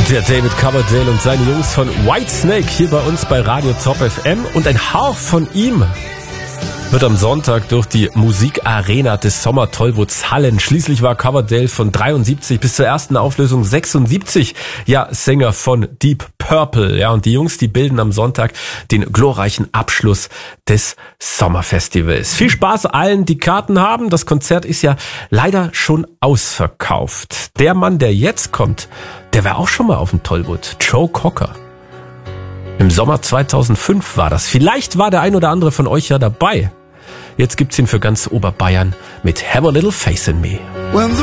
Der David Coverdale und seine Jungs von Whitesnake hier bei uns bei Radio Top FM. Und ein Hauch von ihm wird am Sonntag durch die Musikarena des Sommer-Tollwoods hallen. Schließlich war Coverdale von 73 bis zur ersten Auflösung 76 ja Sänger von Deep Purple. Ja, und die Jungs, die bilden am Sonntag den glorreichen Abschluss des Sommerfestivals. Viel Spaß allen, die Karten haben. Das Konzert ist ja leider schon ausverkauft. Der Mann, der jetzt kommt, der war auch schon mal auf dem Tollwood. Joe Cocker. Im Sommer 2005 war das. Vielleicht war der ein oder andere von euch ja dabei. Jetzt gibt's ihn für ganz Oberbayern mit Have a Little Faith in Me.